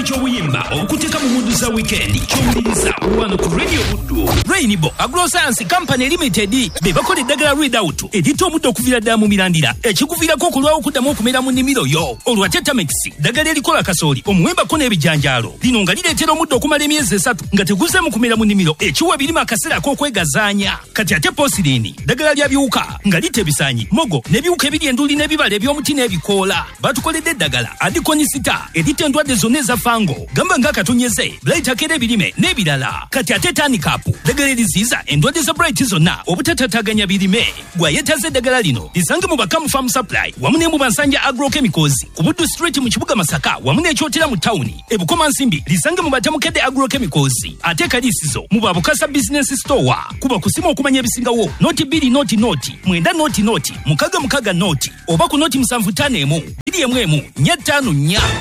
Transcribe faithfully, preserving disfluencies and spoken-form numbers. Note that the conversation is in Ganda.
ky'obuyimba okuteka mu mudu za weekend ky'owuliriza wano ku Radio Buddu. Rainbow Agroscience Company Limited be bakola eddagala Red Out editta omuddo okuvira ddala mu mirandira ekikuviirako okulwawo okuddamu okumera mu nnimiro yo. Olwa Tetamix ddagala erikola kasooli omuwembako n'ebijanjaalo lino nga lireetera omuddo okumala emyezi esatu nga teguzeemu kumera mu nnimiro ekiwa birima akaseera ak'okwegazaanya. Kati ate Posilini ddagala lya biwuka nga litta ebisaanyi mogo n'ebiwuka ebiri enduli n'ebibala eby'omuti n'ebikoola. Batukoledde eddagala Adikonisita editta endwadde zonna eza fango gamba ng'akatonyeze Bright akera ebirime n'ebirala. Kati ate Tanikapu ddagala eriziyiza endwadde za Bright zonna obutatataganya birime. Gwayetaze eddagala lino lisange mu Bakamu Farm Supply wamu ne mu Bansanja Agrochemicals ku Buddu Street mu kibuga Masaka wamu n'ekyotera mu tawuni. E Bukoma Nsimbi lisange mu Batamukedde Agrochemicals ate Kaliisizo mu Babukasa Business Store. Kuba kusima okumanya ebisingawo noti bbiri noti noti mwenda noti noti mukaga mukaga noti oba ku noti musanvu ttaano emu bbiri emu emu nnya ttaano nnya.